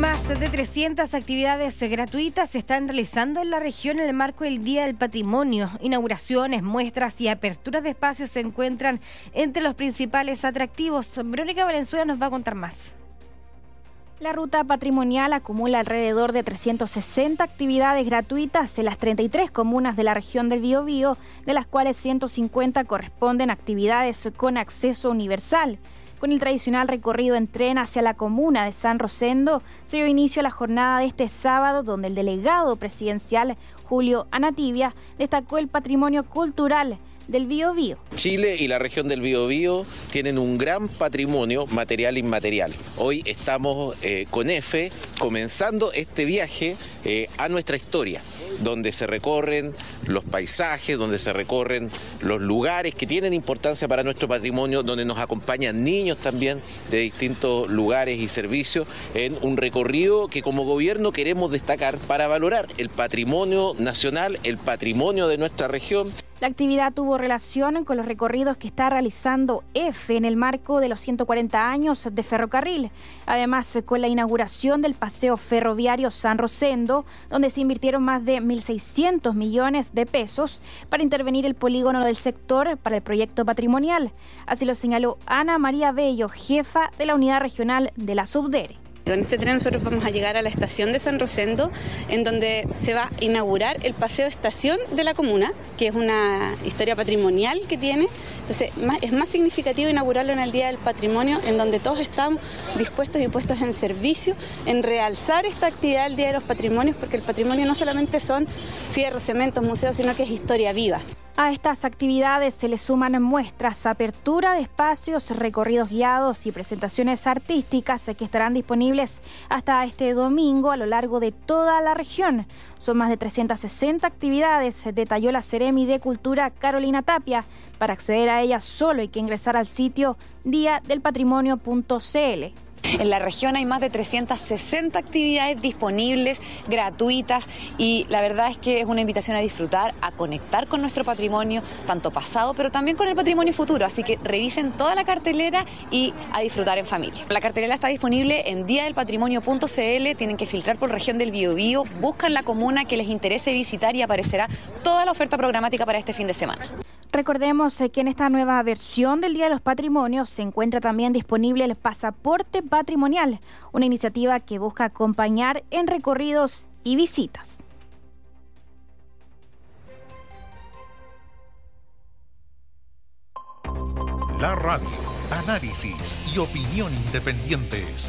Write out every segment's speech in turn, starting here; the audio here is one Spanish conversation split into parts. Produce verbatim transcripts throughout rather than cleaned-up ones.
Más de trescientas actividades gratuitas se están realizando en la región en el marco del Día del Patrimonio. Inauguraciones, muestras y aperturas de espacios se encuentran entre los principales atractivos. Verónica Valenzuela nos va a contar más. La ruta patrimonial acumula alrededor de trescientas sesenta actividades gratuitas en las treinta y tres comunas de la región del Biobío, de las cuales ciento cincuenta corresponden a actividades con acceso universal. Con el tradicional recorrido en tren hacia la comuna de San Rosendo, se dio inicio a la jornada de este sábado, donde el delegado presidencial Julio Anativia destacó el patrimonio cultural del Biobío. Chile y la región del Biobío tienen un gran patrimonio material e inmaterial. Hoy estamos eh, con F comenzando este viaje eh, a nuestra historia, donde se recorren los paisajes, donde se recorren los lugares que tienen importancia para nuestro patrimonio, donde nos acompañan niños también de distintos lugares y servicios en un recorrido que como gobierno queremos destacar para valorar el patrimonio nacional, el patrimonio de nuestra región. La actividad tuvo relación con los recorridos que está realizando F en el marco de los ciento cuarenta años de ferrocarril. Además, con la inauguración del paseo ferroviario San Rosendo, donde se invirtieron más de mil seiscientos millones de pesos para intervenir el polígono del sector para el proyecto patrimonial. Así lo señaló Ana María Bello, jefa de la unidad regional de la Subdere. Con este tren nosotros vamos a llegar a la estación de San Rosendo, en donde se va a inaugurar el paseo estación de la comuna, que es una historia patrimonial que tiene. Entonces es más significativo inaugurarlo en el Día del Patrimonio, en donde todos estamos dispuestos y puestos en servicio, en realzar esta actividad del Día de los Patrimonios, porque el patrimonio no solamente son fierros, cementos, museos, sino que es historia viva. A estas actividades se le suman muestras, apertura de espacios, recorridos guiados y presentaciones artísticas que estarán disponibles hasta este domingo a lo largo de toda la región. Son más de trescientas sesenta actividades, detalló la Seremi de Cultura Carolina Tapia. Para acceder a ellas solo hay que ingresar al sitio día del patrimonio punto c l. En la región hay más de trescientas sesenta actividades disponibles, gratuitas, y la verdad es que es una invitación a disfrutar, a conectar con nuestro patrimonio, tanto pasado, pero también con el patrimonio futuro. Así que revisen toda la cartelera y a disfrutar en familia. La cartelera está disponible en día del patrimonio punto c l, tienen que filtrar por región del Biobío, buscan la comuna que les interese visitar y aparecerá toda la oferta programática para este fin de semana. Recordemos que en esta nueva versión del Día de los Patrimonios se encuentra también disponible el pasaporte patrimonial, una iniciativa que busca acompañar en recorridos y visitas. La radio, análisis y opinión independientes.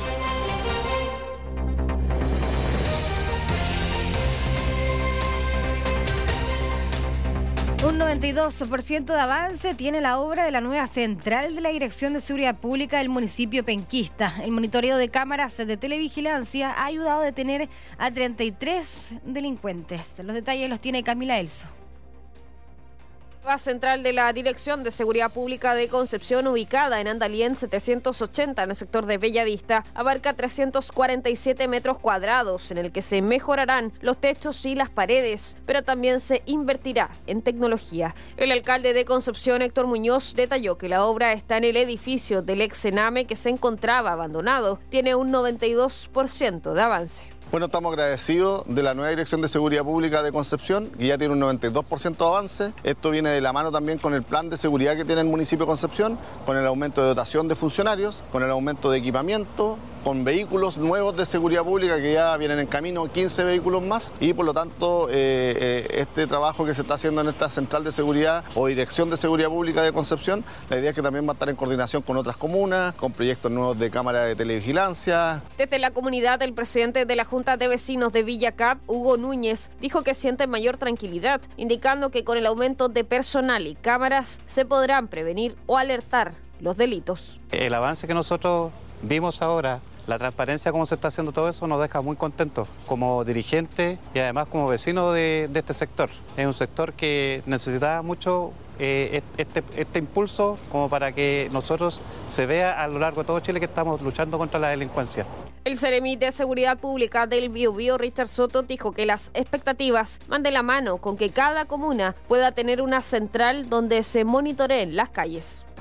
Un noventa y dos por ciento de avance tiene la obra de la nueva central de la Dirección de Seguridad Pública del municipio penquista. El monitoreo de cámaras de televigilancia ha ayudado a detener a treinta y tres delincuentes. Los detalles los tiene Camila Elso. La central de la Dirección de Seguridad Pública de Concepción, ubicada en Andalien setecientos ochenta en el sector de Bellavista, abarca trescientos cuarenta y siete metros cuadrados, en el que se mejorarán los techos y las paredes, pero también se invertirá en tecnología. El alcalde de Concepción, Héctor Muñoz, detalló que la obra está en el edificio del ex Sename, que se encontraba abandonado. Tiene un noventa y dos por ciento de avance. Bueno, estamos agradecidos de la nueva Dirección de Seguridad Pública de Concepción, que ya tiene un noventa y dos por ciento de avance. Esto viene de la mano también con el plan de seguridad que tiene el municipio de Concepción, con el aumento de dotación de funcionarios, con el aumento de equipamiento, con vehículos nuevos de seguridad pública que ya vienen en camino, quince vehículos más, y por lo tanto eh, eh, este trabajo que se está haciendo en esta central de seguridad o Dirección de Seguridad Pública de Concepción, la idea es que también va a estar en coordinación con otras comunas, con proyectos nuevos de cámara de televigilancia. Desde la comunidad, el presidente de la Junta de Vecinos de Villa Cap, Hugo Núñez, dijo que siente mayor tranquilidad, indicando que con el aumento de personal y cámaras se podrán prevenir o alertar los delitos. El avance que nosotros vimos ahora, la transparencia, cómo se está haciendo todo eso, nos deja muy contentos como dirigentes y además como vecinos de, de este sector. Es un sector que necesita mucho eh, este, este impulso como para que nosotros se vea a lo largo de todo Chile que estamos luchando contra la delincuencia. El Seremi de Seguridad Pública del Biobío, Richard Soto, dijo que las expectativas van de la mano con que cada comuna pueda tener una central donde se monitoreen las calles.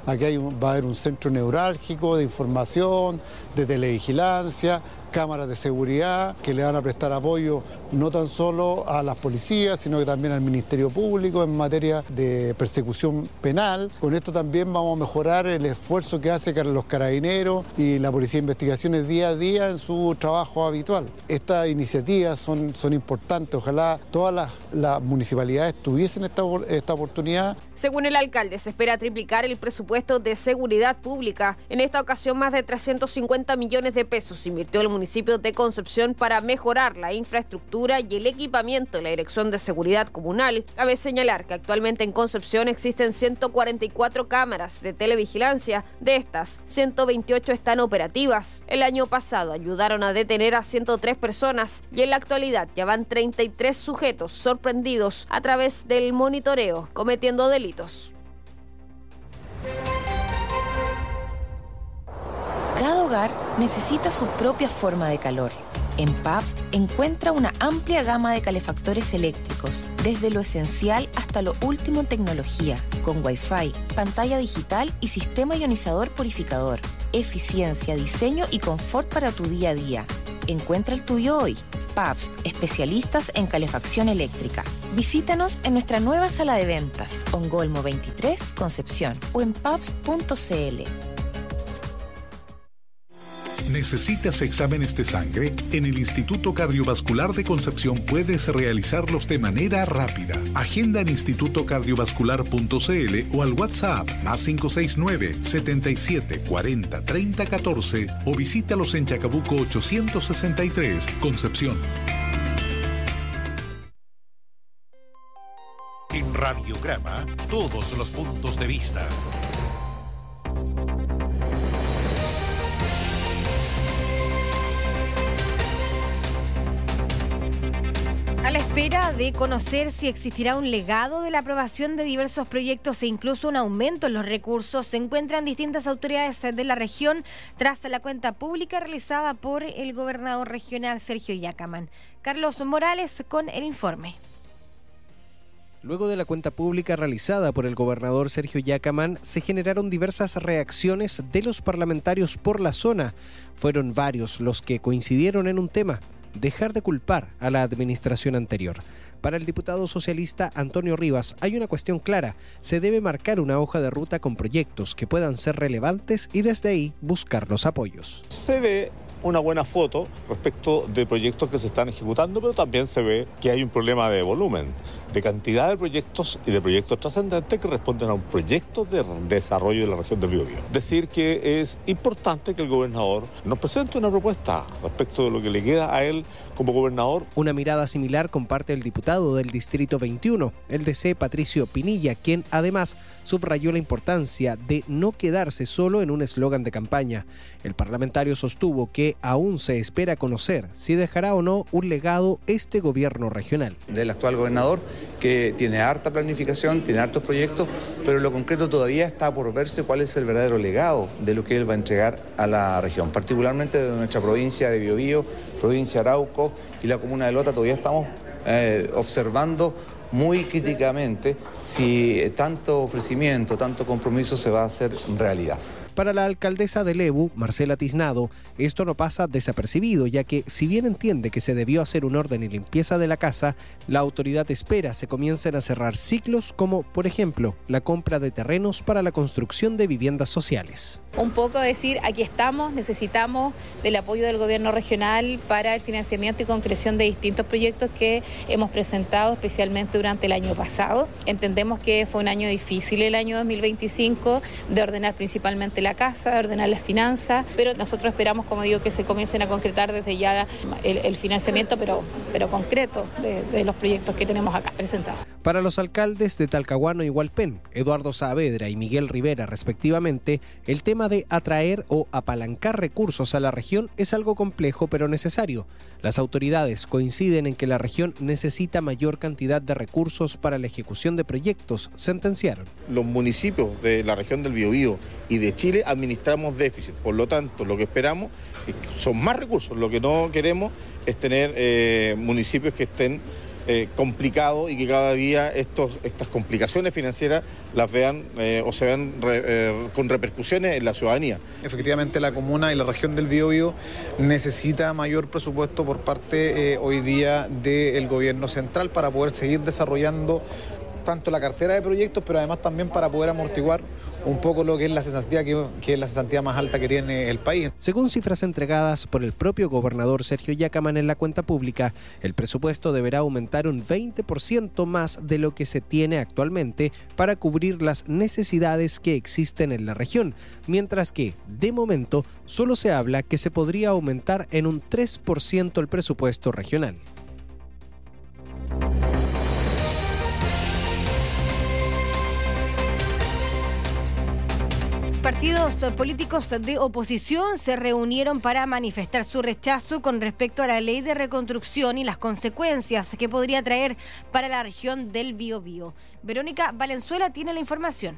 Aquí hay un, va a haber un centro neurálgico de información, de televigilancia, cámaras de seguridad que le van a prestar apoyo no tan solo a las policías, sino que también al Ministerio Público en materia de persecución penal. Con esto también vamos a mejorar el esfuerzo que hacen los carabineros y la Policía de Investigaciones día a día en su trabajo habitual. Estas iniciativas son, son importantes, ojalá todas las, las municipalidades tuviesen esta, esta oportunidad. Según el alcalde, se espera triplicar el presupuesto de seguridad pública. En esta ocasión, más de trescientos cincuenta millones de pesos invirtió el municipio de Concepción para mejorar la infraestructura y el equipamiento de la Dirección de Seguridad Comunal. Cabe señalar que actualmente en Concepción existen ciento cuarenta y cuatro cámaras de televigilancia. De estas, ciento veintiocho están operativas. El año pasado ayudaron a detener a ciento tres personas y en la actualidad ya van treinta y tres sujetos sorprendidos a través del monitoreo cometiendo delitos. Cada hogar necesita su propia forma de calor. En Pabst encuentra una amplia gama de calefactores eléctricos, desde lo esencial hasta lo último en tecnología, con Wi-Fi, pantalla digital y sistema ionizador purificador. Eficiencia, diseño y confort para tu día a día. Encuentra el tuyo hoy. Pabst, especialistas en calefacción eléctrica. Visítanos en nuestra nueva sala de ventas, Ongolmo veintitrés, Concepción, o en pabst punto c l. ¿Necesitas exámenes de sangre? En el Instituto Cardiovascular de Concepción puedes realizarlos de manera rápida. Agenda en instituto cardiovascular punto c l o al WhatsApp más cinco seis nueve, setenta y siete, cuarenta, treinta, catorce o visítalos en Chacabuco ochocientos sesenta y tres, Concepción. En Radiograma, todos los puntos de vista. A la espera de conocer si existirá un legado de la aprobación de diversos proyectos e incluso un aumento en los recursos, se encuentran distintas autoridades de la región tras la cuenta pública realizada por el gobernador regional Sergio Yacamán. Carlos Morales con el informe. Luego de la cuenta pública realizada por el gobernador Sergio Yacamán, se generaron diversas reacciones de los parlamentarios por la zona. Fueron varios los que coincidieron en un tema: dejar de culpar a la administración anterior. Para el diputado socialista Antonio Rivas hay una cuestión clara: se debe marcar una hoja de ruta con proyectos que puedan ser relevantes y desde ahí buscar los apoyos. Se ve una buena foto respecto de proyectos que se están ejecutando, pero también se ve que hay un problema de volumen, de cantidad de proyectos y de proyectos trascendentes que responden a un proyecto de desarrollo de la región del Biobío. Decir que es importante que el gobernador nos presente una propuesta respecto de lo que le queda a él como gobernador. Una mirada similar comparte el diputado del Distrito veintiuno, el D C Patricio Pinilla, quien además subrayó la importancia de no quedarse solo en un eslogan de campaña. El parlamentario sostuvo que aún se espera conocer si dejará o no un legado este gobierno regional. Del actual gobernador, que tiene harta planificación, tiene hartos proyectos, pero en lo concreto todavía está por verse cuál es el verdadero legado de lo que él va a entregar a la región, particularmente de nuestra provincia de Biobío, provincia de Arauco y la comuna de Lota. Todavía estamos eh, observando muy críticamente si tanto ofrecimiento, tanto compromiso se va a hacer realidad. Para la alcaldesa de Lebu, Marcela Tiznado, esto no pasa desapercibido, ya que si bien entiende que se debió hacer un orden y limpieza de la casa, la autoridad espera se comiencen a cerrar ciclos como, por ejemplo, la compra de terrenos para la construcción de viviendas sociales. Un poco decir, aquí estamos, necesitamos del apoyo del gobierno regional para el financiamiento y concreción de distintos proyectos que hemos presentado, especialmente durante el año pasado. Entendemos que fue un año difícil el año dos mil veinticinco, de ordenar principalmente la casa, de ordenar las finanzas, pero nosotros esperamos, como digo, que se comiencen a concretar desde ya el, el financiamiento, pero, pero concreto de, de los proyectos que tenemos acá presentados. Para los alcaldes de Talcahuano y Hualpén, Eduardo Saavedra y Miguel Rivera respectivamente, el tema de atraer o apalancar recursos a la región es algo complejo pero necesario. Las autoridades coinciden en que la región necesita mayor cantidad de recursos para la ejecución de proyectos, sentenciaron. Los municipios de la región del Biobío y de Chile administramos déficit, por lo tanto lo que esperamos son más recursos. Lo que no queremos es tener eh, municipios que estén eh, complicado y que cada día estos, estas complicaciones financieras las vean eh, o se vean re, eh, con repercusiones en la ciudadanía. Efectivamente, la comuna y la región del Biobío necesita mayor presupuesto por parte eh, hoy día del gobierno central para poder seguir desarrollando tanto la cartera de proyectos, pero además también para poder amortiguar un poco lo que es la cesantía, que, que es la cesantía más alta que tiene el país. Según cifras entregadas por el propio gobernador Sergio Yacamán en la cuenta pública, el presupuesto deberá aumentar un veinte por ciento más de lo que se tiene actualmente para cubrir las necesidades que existen en la región, mientras que, de momento, solo se habla que se podría aumentar en un tres por ciento el presupuesto regional. Partidos políticos de oposición se reunieron para manifestar su rechazo con respecto a la ley de reconstrucción y las consecuencias que podría traer para la región del Biobío. Verónica Valenzuela tiene la información.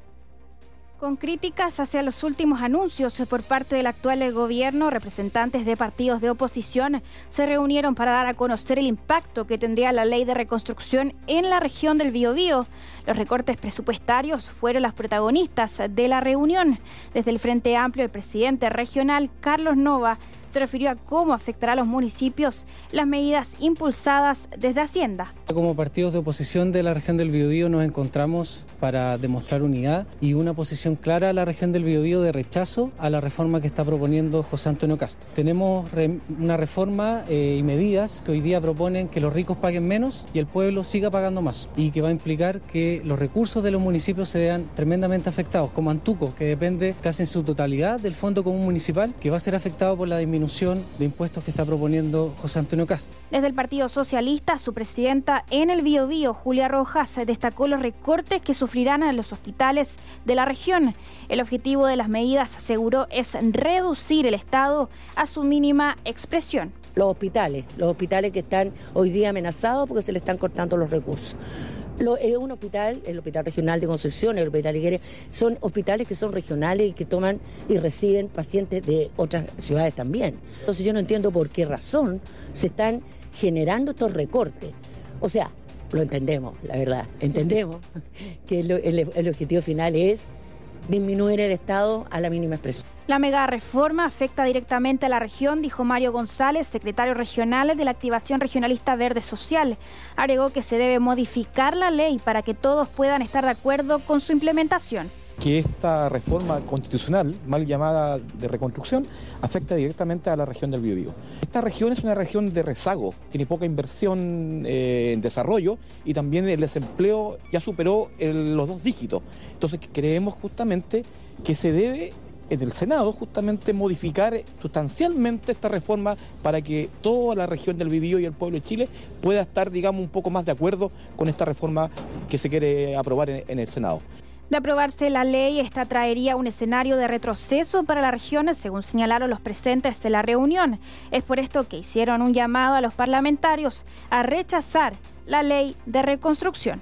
Con críticas hacia los últimos anuncios por parte del actual gobierno, representantes de partidos de oposición se reunieron para dar a conocer el impacto que tendría la ley de reconstrucción en la región del Biobío. Los recortes presupuestarios fueron las protagonistas de la reunión. Desde el Frente Amplio, el presidente regional, Carlos Nova, se refirió a cómo afectará a los municipios las medidas impulsadas desde Hacienda. Como partidos de oposición de la región del Biobío nos encontramos para demostrar unidad y una posición clara a la región del Biobío de rechazo a la reforma que está proponiendo José Antonio Kast. Tenemos re, una reforma eh, y medidas que hoy día proponen que los ricos paguen menos y el pueblo siga pagando más, y que va a implicar que los recursos de los municipios se vean tremendamente afectados, como Antuco, que depende casi en su totalidad del Fondo Común Municipal, que va a ser afectado por la disminución de impuestos que está proponiendo José Antonio Kast. Desde el Partido Socialista, su presidenta en el Biobío, Julia Rojas, destacó los recortes que sufrirán a los hospitales de la región. El objetivo de las medidas, aseguró, es reducir el Estado a su mínima expresión. Los hospitales, los hospitales que están hoy día amenazados porque se le están cortando los recursos. Lo, eh, un hospital, el Hospital Regional de Concepción, el Hospital Higueras, son hospitales que son regionales y que toman y reciben pacientes de otras ciudades también. Entonces yo no entiendo por qué razón se están generando estos recortes. O sea, lo entendemos, la verdad, entendemos que el, el, el objetivo final es disminuir el Estado a la mínima expresión. La mega reforma afecta directamente a la región, dijo Mario González, secretario regional de la Activación Regionalista Verde Social. Agregó que se debe modificar la ley para que todos puedan estar de acuerdo con su implementación. Que esta reforma constitucional, mal llamada de reconstrucción, afecta directamente a la región del Biobío. Esta región es una región de rezago, tiene poca inversión eh, en desarrollo y también el desempleo ya superó el, los dos dígitos. Entonces creemos justamente que se debe en el Senado justamente modificar sustancialmente esta reforma para que toda la región del Biobío y el pueblo de Chile pueda estar, digamos, un poco más de acuerdo con esta reforma que se quiere aprobar en, en el Senado. De aprobarse la ley, esta traería un escenario de retroceso para la región, según señalaron los presentes de la reunión. Es por esto que hicieron un llamado a los parlamentarios a rechazar la ley de reconstrucción.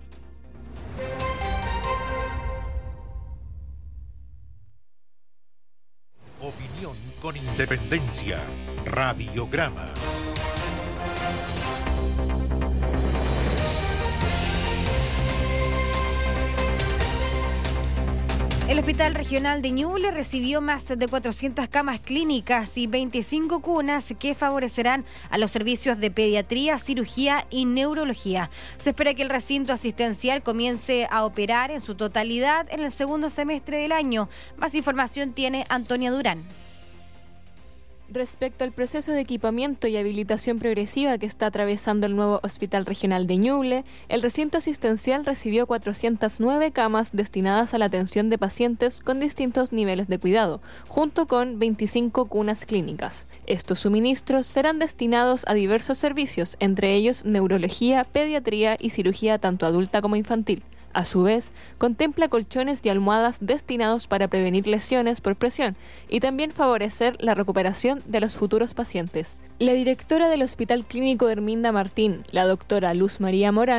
Opinión con independencia. Radiograma. El Hospital Regional de Ñuble recibió más de cuatrocientas camas clínicas y veinticinco cunas que favorecerán a los servicios de pediatría, cirugía y neurología. Se espera que el recinto asistencial comience a operar en su totalidad en el segundo semestre del año. Más información tiene Antonia Durán. Respecto al proceso de equipamiento y habilitación progresiva que está atravesando el nuevo Hospital Regional de Ñuble, el recinto asistencial recibió cuatrocientas nueve camas destinadas a la atención de pacientes con distintos niveles de cuidado, junto con veinticinco cunas clínicas. Estos suministros serán destinados a diversos servicios, entre ellos neurología, pediatría y cirugía tanto adulta como infantil. A su vez, contempla colchones y almohadas destinados para prevenir lesiones por presión y también favorecer la recuperación de los futuros pacientes. La directora del Hospital Clínico Herminda Martín, la doctora Luz María Morán,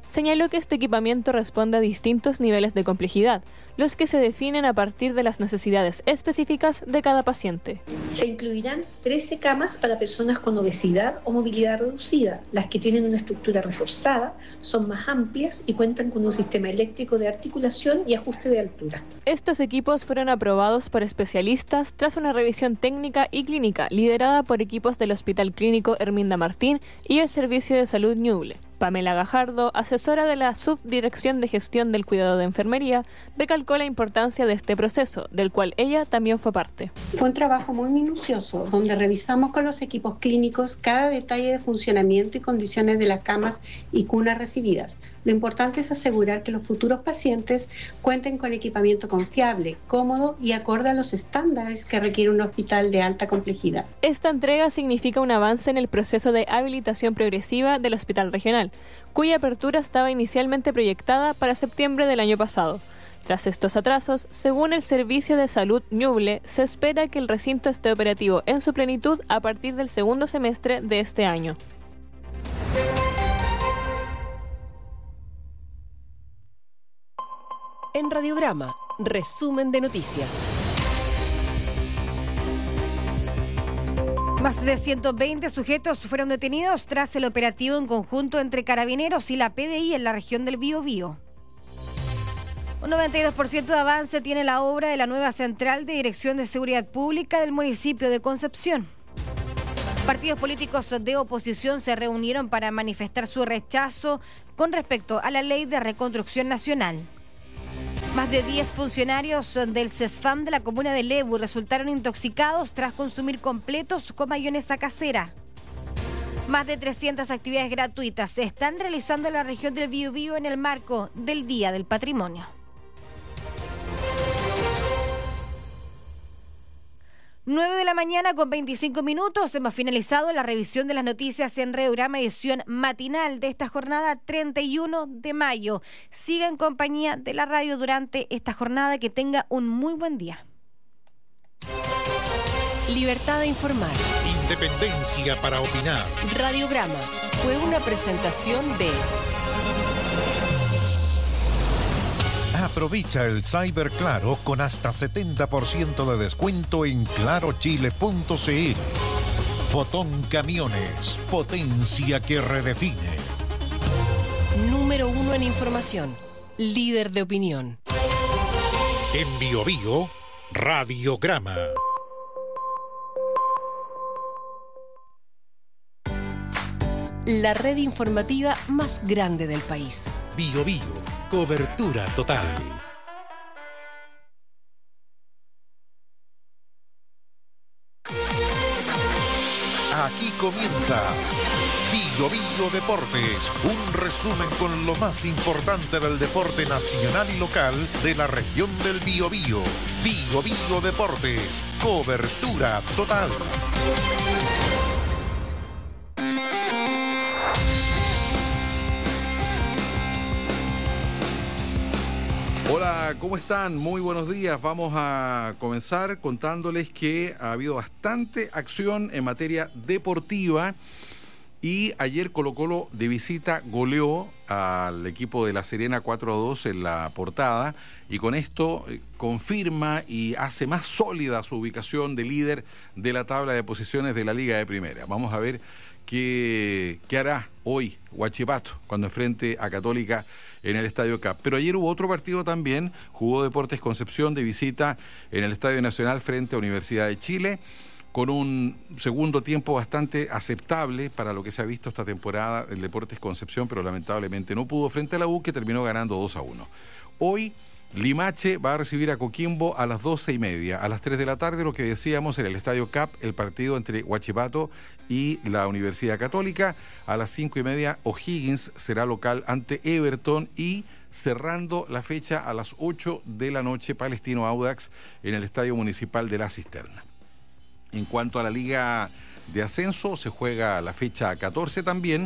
señaló que este equipamiento responde a distintos niveles de complejidad, los que se definen a partir de las necesidades específicas de cada paciente. Se incluirán trece camas para personas con obesidad o movilidad reducida. Las que tienen una estructura reforzada son más amplias y cuentan con un sistema eléctrico de articulación y ajuste de altura. Estos equipos fueron aprobados por especialistas tras una revisión técnica y clínica liderada por equipos del Hospital Clínico Herminda Martín y el Servicio de Salud Ñuble. Pamela Gajardo, asesora de la Subdirección de Gestión del Cuidado de Enfermería, recalcó la importancia de este proceso, del cual ella también fue parte. Fue un trabajo muy minucioso, donde revisamos con los equipos clínicos cada detalle de funcionamiento y condiciones de las camas y cunas recibidas. Lo importante es asegurar que los futuros pacientes cuenten con equipamiento confiable, cómodo y acorde a los estándares que requiere un hospital de alta complejidad. Esta entrega significa un avance en el proceso de habilitación progresiva del Hospital Regional, cuya apertura estaba inicialmente proyectada para septiembre del año pasado. Tras estos atrasos, según el Servicio de Salud Ñuble, se espera que el recinto esté operativo en su plenitud a partir del segundo semestre de este año. En Radiograma, resumen de noticias. Más de ciento veinte sujetos fueron detenidos tras el operativo en conjunto entre Carabineros y la P D I en la región del Biobío. Un noventa y dos por ciento de avance tiene la obra de la nueva Central de Dirección de Seguridad Pública del municipio de Concepción. Partidos políticos de oposición se reunieron para manifestar su rechazo con respecto a la Ley de Reconstrucción Nacional. Más de diez funcionarios del CESFAM de la comuna de Lebu resultaron intoxicados tras consumir completos con mayonesa casera. Más de trescientas actividades gratuitas se están realizando en la región del Biobío en el marco del Día del Patrimonio. nueve de la mañana con veinticinco minutos. Hemos finalizado la revisión de las noticias en Radiograma, edición matinal de esta jornada treinta y uno de mayo. Siga en compañía de la radio durante esta jornada. Que tenga un muy buen día. Libertad de informar. Independencia para opinar. Radiograma fue una presentación de... Aprovecha el Cyber Claro con hasta setenta por ciento de descuento en claro chile punto c l. Fotón Camiones, potencia que redefine. Número uno en información, líder de opinión. En Biobío, Radiograma. La red informativa más grande del país. Biobío, cobertura total. Aquí comienza Biobío Deportes, un resumen con lo más importante del deporte nacional y local de la región del Biobío. Biobío Deportes, cobertura total. Hola, ¿cómo están? Muy buenos días. Vamos a comenzar contándoles que ha habido bastante acción en materia deportiva y ayer Colo-Colo de visita goleó al equipo de La Serena cuatro a dos en la portada y con esto confirma y hace más sólida su ubicación de líder de la tabla de posiciones de la Liga de Primera. Vamos a ver qué, qué hará hoy Huachipato cuando enfrente a Católica en el Estadio Cap. Pero ayer hubo otro partido también, jugó Deportes Concepción de visita en el Estadio Nacional frente a Universidad de Chile, con un segundo tiempo bastante aceptable para lo que se ha visto esta temporada el Deportes Concepción, pero lamentablemente no pudo frente a la U, que terminó ganando dos a uno. Hoy Limache va a recibir a Coquimbo a las doce y media. A las tres de la tarde, lo que decíamos, en el Estadio Cap, el partido entre Huachipato y la Universidad Católica. A las cinco y media, O'Higgins será local ante Everton y cerrando la fecha a las ocho de la noche, Palestino Audax en el Estadio Municipal de La Cisterna. En cuanto a la Liga de Ascenso, se juega la fecha catorce también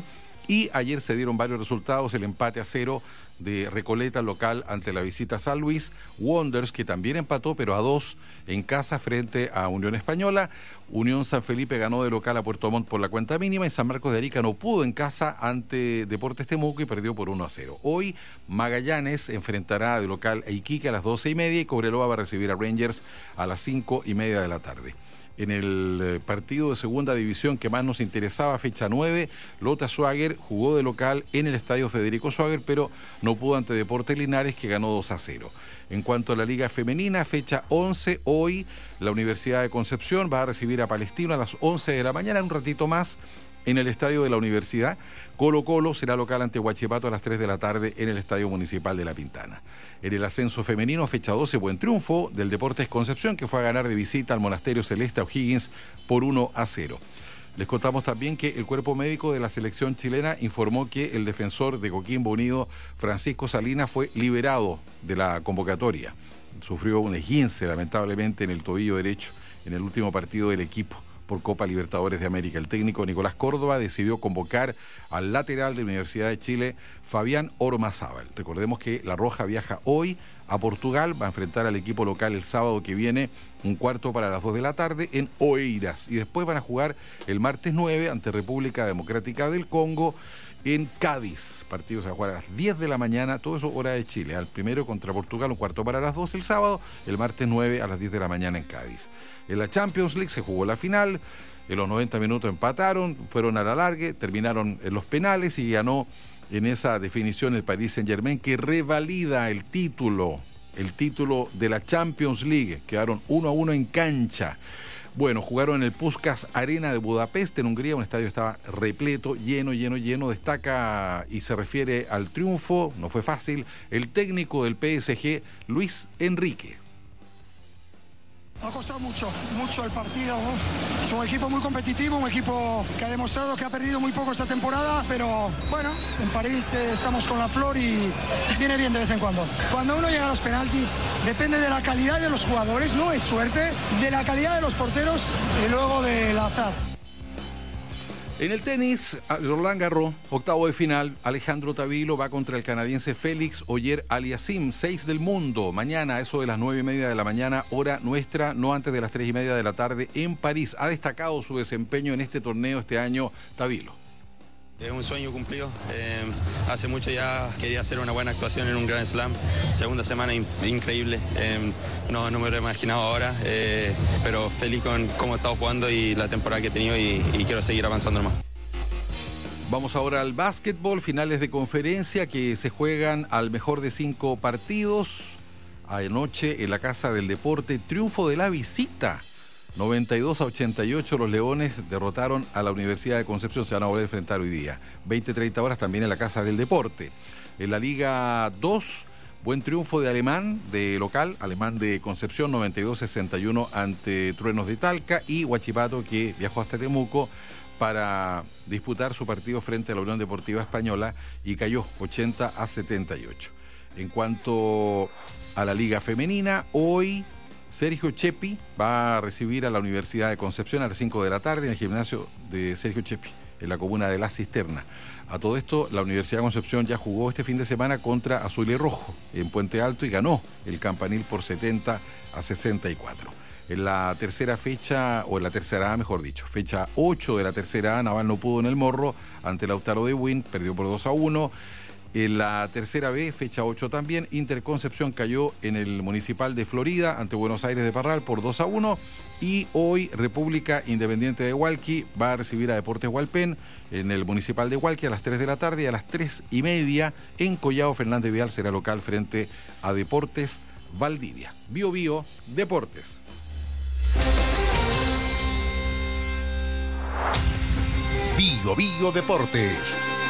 Y ayer se dieron varios resultados, el empate a cero de Recoleta local ante la visita a San Luis, Wanderers que también empató pero a dos en casa frente a Unión Española, Unión San Felipe ganó de local a Puerto Montt por la cuenta mínima y San Marcos de Arica no pudo en casa ante Deportes Temuco y perdió por uno a cero. Hoy Magallanes enfrentará de local a Iquique a las doce y media y Cobreloa va a recibir a Rangers a las cinco y media de la tarde. En el partido de segunda división que más nos interesaba, fecha nueve, Lota Schwager jugó de local en el estadio Federico Schwager, pero no pudo ante Deportes Linares, que ganó dos a cero. En cuanto a la Liga Femenina, fecha once, hoy la Universidad de Concepción va a recibir a Palestino a las once de la mañana, un ratito más, en el estadio de la Universidad. Colo Colo será local ante Huachipato a las tres de la tarde en el Estadio Municipal de La Pintana. En el ascenso femenino, fecha doce, buen triunfo del Deportes Concepción, que fue a ganar de visita al Monasterio Celeste a O'Higgins por uno a cero. Les contamos también que el cuerpo médico de la selección chilena informó que el defensor de Coquimbo Unido, Francisco Salinas, fue liberado de la convocatoria. Sufrió un esguince, lamentablemente, en el tobillo derecho en el último partido del equipo por Copa Libertadores de América. El técnico Nicolás Córdoba decidió convocar al lateral de la Universidad de Chile, Fabián Ormazábal. Recordemos que La Roja viaja hoy a Portugal, va a enfrentar al equipo local el sábado que viene, un cuarto para las dos de la tarde en Oeiras. Y después van a jugar el martes nueve ante República Democrática del Congo en Cádiz. Partido se va a jugar a las diez de la mañana, todo eso hora de Chile. Al primero contra Portugal, un cuarto para las dos el sábado, el martes nueve a las diez de la mañana en Cádiz. En la Champions League se jugó la final, en los noventa minutos empataron, fueron a la largue, terminaron en los penales y ganó en esa definición el Paris Saint-Germain, que revalida el título, el título de la Champions League. Quedaron uno a uno en cancha. Bueno, jugaron en el Puskás Arena de Budapest, en Hungría, un estadio estaba repleto, lleno, lleno, lleno. Destaca y se refiere al triunfo, no fue fácil, el técnico del P S G, Luis Enrique. Ha costado mucho, mucho el partido, ¿no? Es un equipo muy competitivo, un equipo que ha demostrado que ha perdido muy poco esta temporada, pero bueno, en París eh, estamos con la flor y viene bien de vez en cuando. Cuando uno llega a los penaltis, depende de la calidad de los jugadores, no es suerte, de la calidad de los porteros y luego del azar. En el tenis, Roland Garros, octavo de final, Alejandro Tavilo va contra el canadiense Félix Auger-Aliassime, seis del mundo. Mañana, eso de las nueve y media de la mañana, hora nuestra, no antes de las tres y media de la tarde, en París. Ha destacado su desempeño en este torneo este año, Tavilo. Es un sueño cumplido. Eh, hace mucho ya quería hacer una buena actuación en un Grand Slam. Segunda semana in- increíble. Eh, no, no me lo he imaginado ahora, eh, pero feliz con cómo he estado jugando y la temporada que he tenido y, y quiero seguir avanzando más. Vamos ahora al básquetbol, finales de conferencia que se juegan al mejor de cinco partidos. Anoche en la Casa del Deporte, triunfo de la visita. noventa y dos a ochenta y ocho, los Leones derrotaron a la Universidad de Concepción, se van a volver a enfrentar hoy día. veinte treinta horas también en la Casa del Deporte. En la Liga dos, buen triunfo de Alemán, de local, Alemán de Concepción, noventa y dos sesenta y uno ante Truenos de Talca, y Huachipato, que viajó hasta Temuco para disputar su partido frente a la Unión Deportiva Española y cayó ochenta a setenta y ocho. En cuanto a la Liga Femenina, hoy Sergio Chepi va a recibir a la Universidad de Concepción a las cinco de la tarde en el gimnasio de Sergio Chepi, en la comuna de La Cisterna. A todo esto, la Universidad de Concepción ya jugó este fin de semana contra Azul y Rojo en Puente Alto y ganó el Campanil por setenta a sesenta y cuatro. En la tercera fecha, o en la tercera A mejor dicho, fecha ocho de la tercera A, Naval no pudo en el Morro ante Lautaro de Win, perdió por dos a uno. En la tercera B, fecha ocho también, Interconcepción cayó en el Municipal de Florida ante Buenos Aires de Parral por dos a uno. Y hoy República Independiente de Hualqui va a recibir a Deportes Hualpén en el Municipal de Hualqui a las tres de la tarde, y a las tres y media en Collao Fernández Vial será local frente a Deportes Valdivia. Bio Bio Deportes. Bio Bio Deportes.